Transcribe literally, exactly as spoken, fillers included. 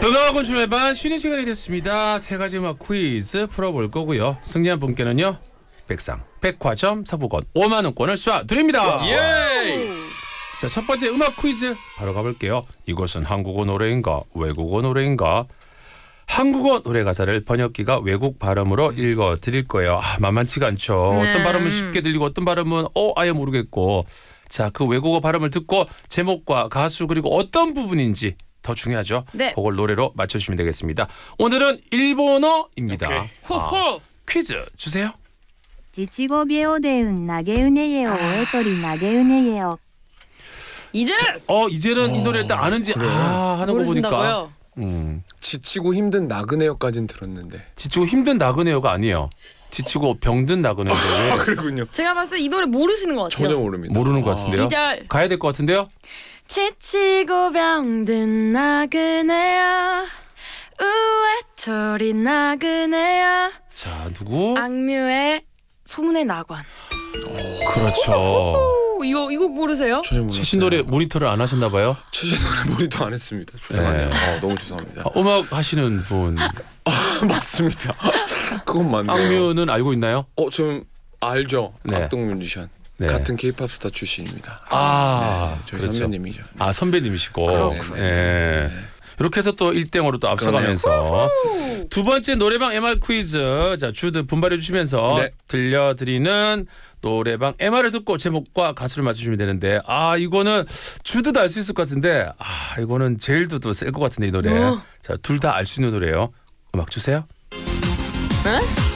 뜨거운 주말반 쉬는 시간이 됐습니다. 세 가지 음악 퀴즈 풀어볼 거고요. 승리한 분께는요 백상 백화점 상품권 오만 원권을 쏴드립니다. 예! 자, 첫 번째 음악 퀴즈 바로 가볼게요. 이것은 한국어 노래인가 외국어 노래인가? 한국어 노래 가사를 번역기가 외국 발음으로 읽어드릴 거예요. 아, 만만치가 않죠. 네. 어떤 발음은 쉽게 들리고 어떤 발음은 어 아예 모르겠고. 자, 그 외국어 발음을 듣고 제목과 가수 그리고 어떤 부분인지 더 중요하죠. 네. 그걸 노래로 맞춰주시면 되겠습니다. 오늘은 일본어입니다. 오케이. 아, 퀴즈 주세요. 実語秒でうん投げうねえをえとり投げうねえを 이제 어 이제는 이 노래 일단 아는지 그래. 아 하는 거 보니까 모르신다고요? 음, 지치고 힘든 나그네요까진 들었는데. 지치고 힘든 나그네요가 아니에요. 지치고 병든 나그네요. 아, 그렇군요. 제가 봤을 때 이 노래 모르시는 것 같아요. 전혀 모릅니다. 모르는 것 아. 같은데요. 이절 가야 될 것 같은데요. 지치고 병든 나그네야 우회철이 나그네야 자, 누구? 악뮤의 소문의 낙원. 그렇죠. 오, 이거 이거 모르세요? 전혀 모르겠어요. 최신 노래 모니터를 안 하셨나 봐요. 최신 노래 모니터 안 했습니다. 죄송하네요. 네. 어, 너무 죄송합니다. 아, 음악 하시는 분 맞습니다. 그건 맞네요. 악뮤는 알고 있나요? 어, 좀 알죠. 네. 악동 뮤지션. 네. 같은 케이팝 스타 출신입니다. 아, 네, 저희 그렇죠. 선배님이죠. 네. 아, 선배님이시고. 그렇군요. 예. 이렇게 해서 또 일 대 영으로 또 앞서가면서 두 번째 노래방 엠알 퀴즈. 자, 주드 분발해 주시면서 네. 들려드리는 노래방 엠알을 듣고 제목과 가수를 맞춰주시면 되는데, 아, 이거는 주드도 알 수 있을 것 같은데, 아, 이거는 제일드도 셀 것 같은데 이 노래. 어. 자, 둘 다 알 수 있는 노래예요. 음악 주세요. 네?